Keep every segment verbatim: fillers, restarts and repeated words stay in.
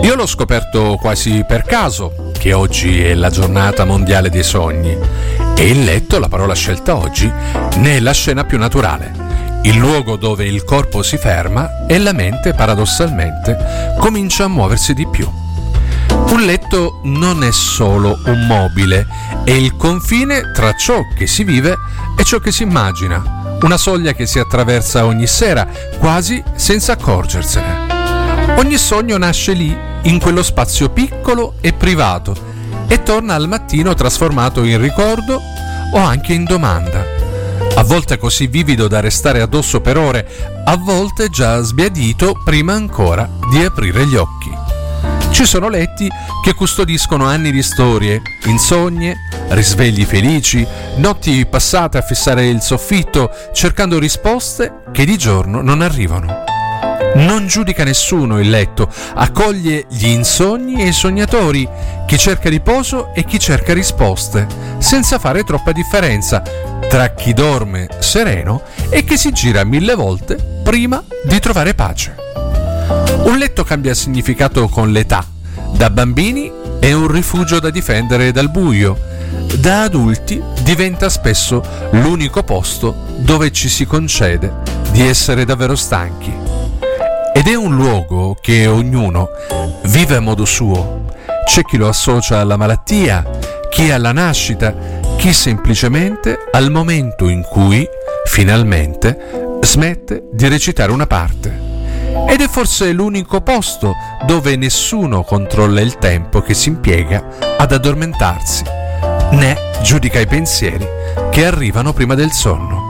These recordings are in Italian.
Io l'ho scoperto quasi per caso, che oggi è la giornata mondiale dei sogni, e il letto, la parola scelta oggi, ne è la scena più naturale, il luogo dove il corpo si ferma e la mente, paradossalmente, comincia a muoversi di più. Un letto non è solo un mobile, è il confine tra ciò che si vive e ciò che si immagina, una soglia che si attraversa ogni sera, quasi senza accorgersene. Ogni sogno nasce lì, in quello spazio piccolo e privato, e torna al mattino trasformato in ricordo o anche in domanda. A volte così vivido da restare addosso per ore, a volte già sbiadito prima ancora di aprire gli occhi. Ci sono letti che custodiscono anni di storie, insogne, risvegli felici, notti passate a fissare il soffitto, cercando risposte che di giorno non arrivano. Non giudica nessuno il letto, accoglie gli insonni e i sognatori, chi cerca riposo e chi cerca risposte, senza fare troppa differenza tra chi dorme sereno e chi si gira mille volte prima di trovare pace. Un letto cambia significato con l'età. Da bambini è un rifugio da difendere dal buio. Da adulti diventa spesso l'unico posto dove ci si concede di essere davvero stanchi. Ed è un luogo che ognuno vive a modo suo. C'è chi lo associa alla malattia, chi alla nascita, chi semplicemente al momento in cui, finalmente, smette di recitare una parte. Ed è forse l'unico posto dove nessuno controlla il tempo che si impiega ad addormentarsi, né giudica i pensieri che arrivano prima del sonno.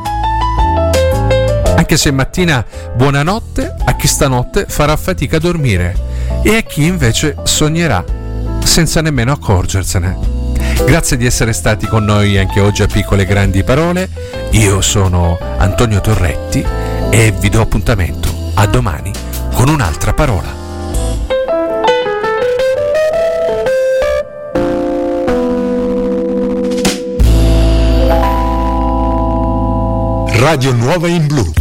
Anche se mattina buonanotte a chi stanotte farà fatica a dormire e a chi invece sognerà senza nemmeno accorgersene. Grazie di essere stati con noi anche oggi a Piccole Grandi Parole. Io sono Antonio Torretti e vi do appuntamento a domani con un'altra parola. Radio Nuova in Blu.